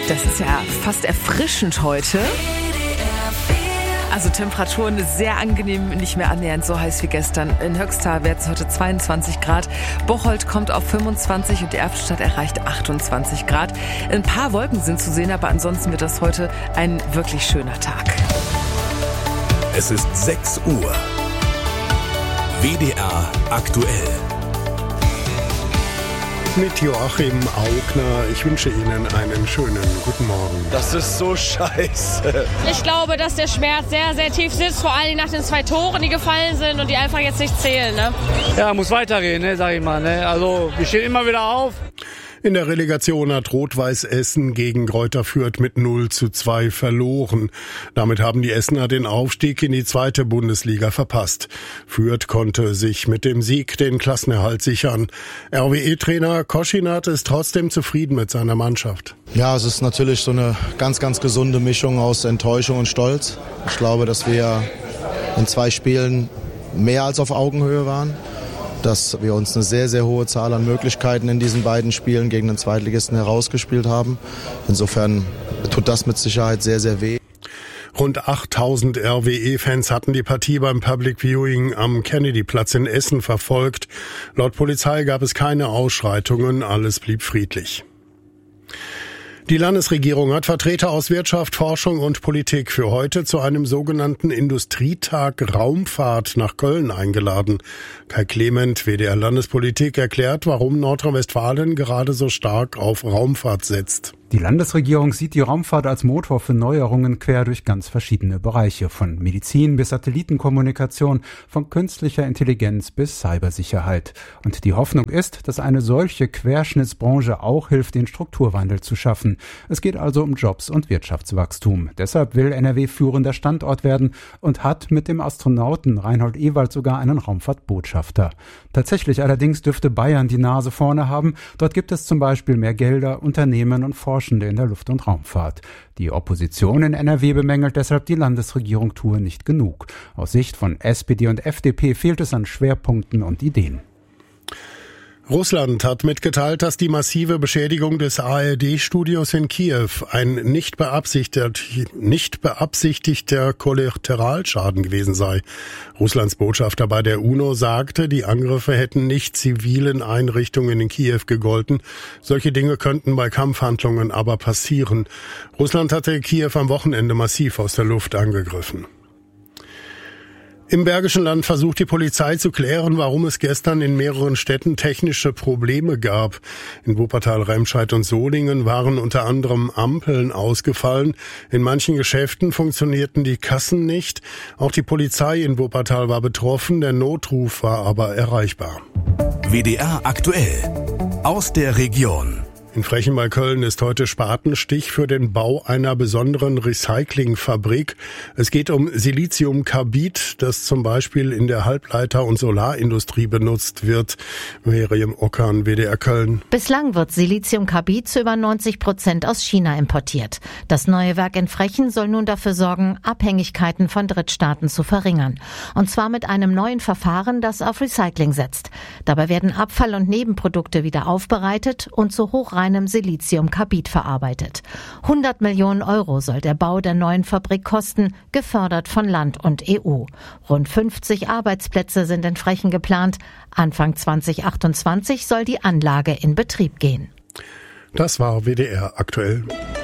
Das ist ja fast erfrischend heute. Also Temperaturen sehr angenehm, nicht mehr annähernd so heiß wie gestern. In Höxter werden es heute 22 Grad. Bocholt kommt auf 25 und die Erftstadt erreicht 28 Grad. Ein paar Wolken sind zu sehen, aber ansonsten wird das heute ein wirklich schöner Tag. Es ist 6 Uhr. WDR aktuell. Mit Joachim Augner. Ich wünsche Ihnen einen schönen guten Morgen. Das ist so scheiße. Ich glaube, dass der Schmerz sehr, sehr tief sitzt, vor allem nach den 2 Toren, die gefallen sind und die einfach jetzt nicht zählen. Ne? Ja, muss weitergehen, ne, sag ich mal. Ne? Also wir stehen immer wieder auf. In der Relegation hat Rot-Weiß Essen gegen Greuther Fürth mit 0:2 verloren. Damit haben die Essener den Aufstieg in die 2. Bundesliga verpasst. Fürth konnte sich mit dem Sieg den Klassenerhalt sichern. RWE-Trainer Koschinat ist trotzdem zufrieden mit seiner Mannschaft. Ja, es ist natürlich so eine ganz, ganz gesunde Mischung aus Enttäuschung und Stolz. Ich glaube, dass wir in 2 Spielen mehr als auf Augenhöhe waren. Dass wir uns eine sehr, sehr hohe Zahl an Möglichkeiten in diesen beiden Spielen gegen den Zweitligisten herausgespielt haben. Insofern tut das mit Sicherheit sehr, sehr weh. Rund 8000 RWE-Fans hatten die Partie beim Public Viewing am Kennedy-Platz in Essen verfolgt. Laut Polizei gab es keine Ausschreitungen, alles blieb friedlich. Die Landesregierung hat Vertreter aus Wirtschaft, Forschung und Politik für heute zu einem sogenannten Industrietag Raumfahrt nach Köln eingeladen. Kai Clement, WDR Landespolitik, erklärt, warum Nordrhein-Westfalen gerade so stark auf Raumfahrt setzt. Die Landesregierung sieht die Raumfahrt als Motor für Neuerungen quer durch ganz verschiedene Bereiche, von Medizin bis Satellitenkommunikation, von künstlicher Intelligenz bis Cybersicherheit. Und die Hoffnung ist, dass eine solche Querschnittsbranche auch hilft, den Strukturwandel zu schaffen. Es geht also um Jobs und Wirtschaftswachstum. Deshalb will NRW führender Standort werden und hat mit dem Astronauten Reinhold Ewald sogar einen Raumfahrtbotschafter. Tatsächlich allerdings dürfte Bayern die Nase vorne haben. Dort gibt es zum Beispiel mehr Gelder, Unternehmen und Forschende in der Luft- und Raumfahrt. Die Opposition in NRW bemängelt deshalb, die Landesregierung tue nicht genug. Aus Sicht von SPD und FDP fehlt es an Schwerpunkten und Ideen. Russland hat mitgeteilt, dass die massive Beschädigung des ARD-Studios in Kiew ein nicht beabsichtigter Kollateralschaden gewesen sei. Russlands Botschafter bei der UNO sagte, die Angriffe hätten nicht zivilen Einrichtungen in Kiew gegolten. Solche Dinge könnten bei Kampfhandlungen aber passieren. Russland hatte Kiew am Wochenende massiv aus der Luft angegriffen. Im Bergischen Land versucht die Polizei zu klären, warum es gestern in mehreren Städten technische Probleme gab. In Wuppertal, Remscheid und Solingen waren unter anderem Ampeln ausgefallen. In manchen Geschäften funktionierten die Kassen nicht. Auch die Polizei in Wuppertal war betroffen, der Notruf war aber erreichbar. WDR aktuell. Aus der Region. In Frechen bei Köln ist heute Spatenstich für den Bau einer besonderen Recyclingfabrik. Es geht um Siliziumkarbid, das zum Beispiel in der Halbleiter- und Solarindustrie benutzt wird. Miriam Ockern, WDR Köln. Bislang wird Siliziumkarbid zu über 90% aus China importiert. Das neue Werk in Frechen soll nun dafür sorgen, Abhängigkeiten von Drittstaaten zu verringern. Und zwar mit einem neuen Verfahren, das auf Recycling setzt. Dabei werden Abfall- und Nebenprodukte wieder aufbereitet und zu hochreinem Siliziumkarbid verarbeitet. 100 Millionen Euro soll der Bau der neuen Fabrik kosten, gefördert von Land und EU. Rund 50 Arbeitsplätze sind in Frechen geplant. Anfang 2028 soll die Anlage in Betrieb gehen. Das war WDR aktuell.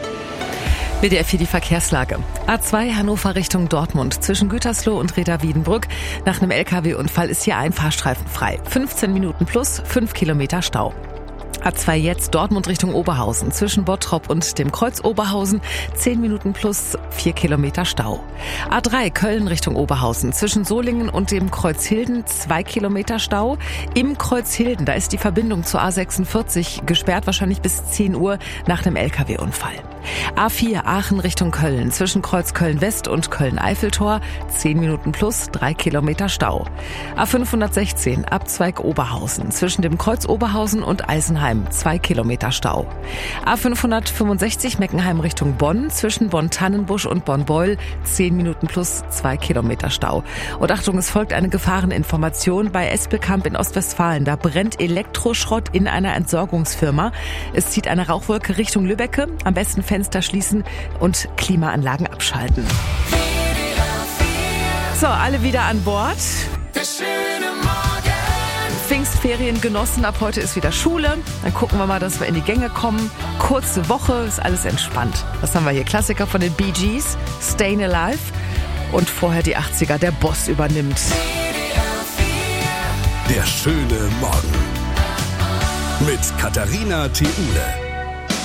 WDR 4 die Verkehrslage. A2 Hannover Richtung Dortmund zwischen Gütersloh und Reda-Wiedenbrück. Nach einem LKW-Unfall ist hier ein Fahrstreifen frei. 15 Minuten plus 5 Kilometer Stau. A2 jetzt Dortmund Richtung Oberhausen zwischen Bottrop und dem Kreuz Oberhausen 10 Minuten plus 4 Kilometer Stau. A3 Köln Richtung Oberhausen zwischen Solingen und dem Kreuz Hilden 2 Kilometer Stau. Im Kreuz Hilden, da ist die Verbindung zur A46 gesperrt, wahrscheinlich bis 10 Uhr nach einem LKW-Unfall. A4 Aachen Richtung Köln zwischen Kreuz Köln-West und Köln-Eiffeltor 10 Minuten plus 3 Kilometer Stau. A516 Abzweig Oberhausen zwischen dem Kreuz Oberhausen und Eisenheim Meckenheim, 2 Kilometer Stau. A565 Meckenheim Richtung Bonn, zwischen Bonn-Tannenbusch und Bonn-Beul, 10 Minuten plus 2 Kilometer Stau. Und Achtung, es folgt eine Gefahreninformation bei Espelkamp in Ostwestfalen. Da brennt Elektroschrott in einer Entsorgungsfirma. Es zieht eine Rauchwolke Richtung Lübbecke. Am besten Fenster schließen und Klimaanlagen abschalten. So, alle wieder an Bord. Pfingstferien genossen, ab heute ist wieder Schule. Dann gucken wir mal, dass wir in die Gänge kommen. Kurze Woche, ist alles entspannt. Was haben wir hier? Klassiker von den Bee Gees, Stayin' Alive. Und vorher die 80er, der Boss übernimmt. Der schöne Morgen. Mit Katharina Theule.